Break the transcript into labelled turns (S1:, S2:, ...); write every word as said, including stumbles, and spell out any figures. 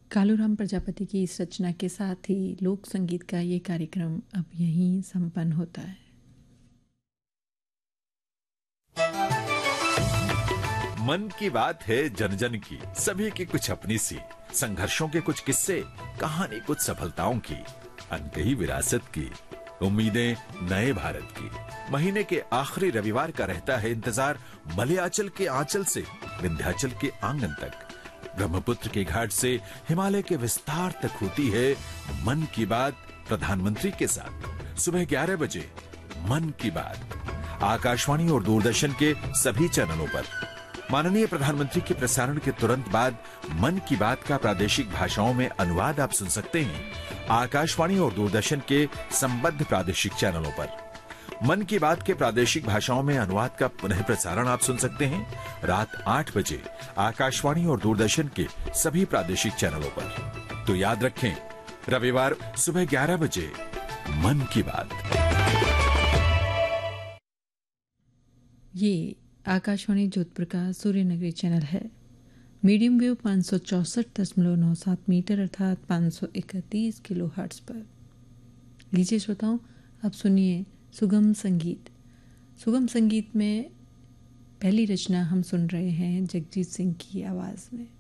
S1: कालूराम प्रजापति की इस रचना के साथ ही लोक संगीत का ये कार्यक्रम अब यहीं संपन्न होता है।
S2: मन की बात है जन जन की, सभी की कुछ अपनी सी, संघर्षों के कुछ किस्से, कहानी कुछ सफलताओं की, अनकही विरासत की, उम्मीदें नए भारत की। महीने के आखिरी रविवार का रहता है इंतजार मलयाचल के आंचल से विंध्याचल के आंगन तक, ब्रह्मपुत्र के घाट से हिमालय के विस्तार तक होती है मन की बात प्रधानमंत्री के साथ। सुबह ग्यारह बजे मन की बात आकाशवाणी और दूरदर्शन के सभी चैनलों पर। माननीय प्रधानमंत्री के प्रसारण के तुरंत बाद मन की बात का प्रादेशिक भाषाओं में अनुवाद आप सुन सकते हैं आकाशवाणी और दूरदर्शन के संबद्ध प्रादेशिक चैनलों पर। मन की बात के प्रादेशिक भाषाओं में अनुवाद का पुनः प्रसारण आप सुन सकते हैं रात आठ बजे आकाशवाणी और दूरदर्शन के सभी प्रादेशिक चैनलों पर। तो याद रखें, रविवार सुबह ग्यारह बजे मन की बात।
S1: ये आकाशवाणी जोधपुर का सूर्यनगरी चैनल है। मीडियम वेव पाँच सौ चौसठ दशमलव नौ सात मीटर अर्थात पाँच सौ इकतीस किलो हर्ट्ज पर। लीजिए श्रोताओं, अब सुनिए सुगम संगीत। सुगम संगीत में पहली रचना हम सुन रहे हैं जगजीत सिंह की आवाज़ में।